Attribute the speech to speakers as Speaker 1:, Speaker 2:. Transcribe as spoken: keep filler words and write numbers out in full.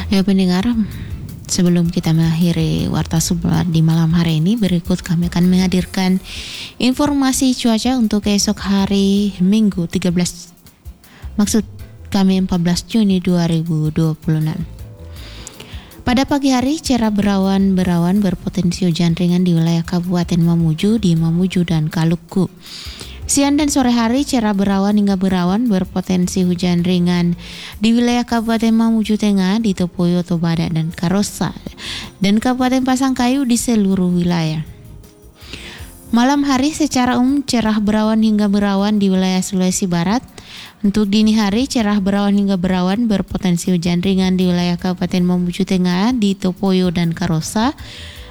Speaker 1: Ya pendengar, sebelum kita mengakhiri Warta Subar di malam hari ini, berikut kami akan menghadirkan informasi cuaca untuk esok hari Minggu tiga belas, maksud kami empat belas Juni dua ribu dua puluh enam. Pada pagi hari, cerah berawan-berawan berpotensi hujan ringan di wilayah Kabupaten Mamuju, di Mamuju dan Kaluku. Siang dan sore hari, cerah berawan hingga berawan berpotensi hujan ringan di wilayah Kabupaten Mamuju Tengah, di Topoyo, Tobadak, dan Karosa, dan Kabupaten Pasangkayu di seluruh wilayah. Malam hari secara umum cerah berawan hingga berawan di wilayah Sulawesi Barat. Untuk dini hari, cerah berawan hingga berawan berpotensi hujan ringan di wilayah Kabupaten Mamuju Tengah, di Topoyo dan Karosa,